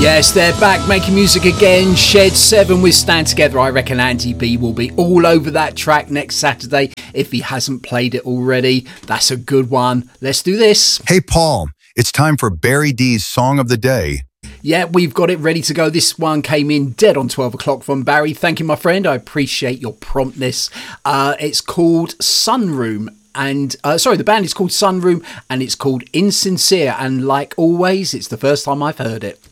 Yes, they're back making music again. Shed 7 with Stand Together. I reckon Andy B will be all over that track next Saturday if he hasn't played it already. That's a good one. Let's do this. Hey, Paul, it's time for Barry D's Song of the Day. Yeah, we've got it ready to go. This one came in dead on 12 o'clock from Barry. Thank you, my friend. I appreciate your promptness. It's called Sunroom. And the band is called Sunroom and it's called Insincere. And like always, it's the first time I've heard it.